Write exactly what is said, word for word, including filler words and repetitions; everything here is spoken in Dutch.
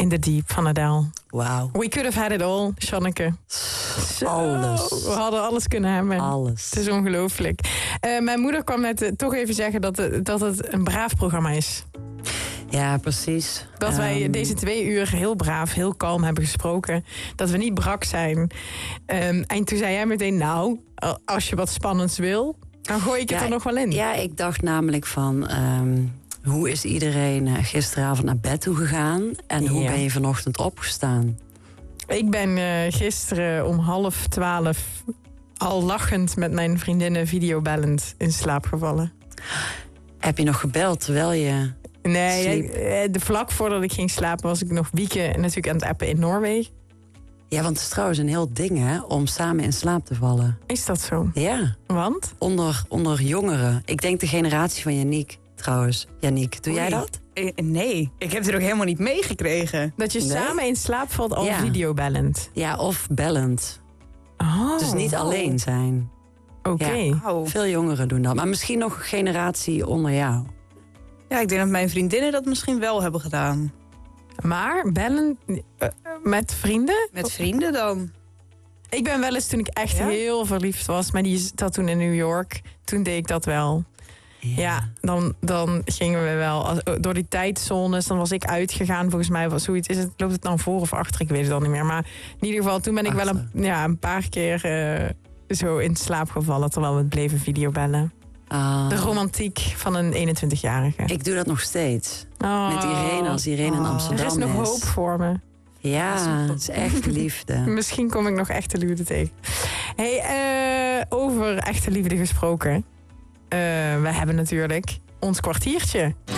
In the Deep van Adele. Wauw. We could have had it all, Janneke. Zo, Alles. We hadden alles kunnen hebben. Alles. Het is ongelooflijk. Uh, mijn moeder kwam net uh, toch even zeggen dat, uh, dat het een braaf programma is. Ja, precies. Dat um... wij deze twee uur heel braaf, heel kalm hebben gesproken. Dat we niet brak zijn. Um, en toen zei jij meteen, nou, als je wat spannends wil, dan gooi ik het ja, er nog wel in. Ja, ik dacht namelijk van, um, hoe is iedereen uh, gisteravond naar bed toe gegaan? En hoe ja. ben je vanochtend opgestaan? Ik ben uh, gisteren om half twaalf al lachend met mijn vriendinnen videobellend in slaap gevallen. Heb je nog gebeld terwijl je... Nee, de vlak voordat ik ging slapen was ik nog wieken natuurlijk aan het appen in Noorwegen. Ja, want het is trouwens een heel ding, hè, om samen in slaap te vallen. Is dat zo? Ja. Want? Onder, onder jongeren. Ik denk de generatie van Yannick, trouwens. Yannick, doe Oei. jij dat? Nee, ik heb het ook helemaal niet meegekregen. Dat je Nee? samen in slaap valt al Ja. videobellend? Ja, of bellend. Oh. Dus niet alleen zijn. Oké. Okay. Ja. Oh. Veel jongeren doen dat. Maar misschien nog een generatie onder jou. Ja, ik denk dat mijn vriendinnen dat misschien wel hebben gedaan. Maar bellen uh, met vrienden? Met vrienden dan? Ik ben wel eens, toen ik echt Ja? heel verliefd was, maar die zat toen in New York. Toen deed ik dat wel. Ja, ja dan, dan gingen we wel als, door die tijdzones. Dan was ik uitgegaan. Volgens mij was zoiets. Is het, loopt het dan voor of achter? Ik weet het al niet meer. Maar in ieder geval, toen ben ik achter. wel een, ja, een paar keer uh, zo in slaap gevallen. Terwijl we bleven videobellen. Uh, De romantiek van een eenentwintigjarige. Ik doe dat nog steeds. Oh. Met Irene, als Irene Oh. in Amsterdam is. Er is nog hoop voor me. Ja, het is echt liefde. Misschien kom ik nog echte liefde tegen. Hey, uh, over echte liefde gesproken. Uh, we hebben natuurlijk ons kwartiertje.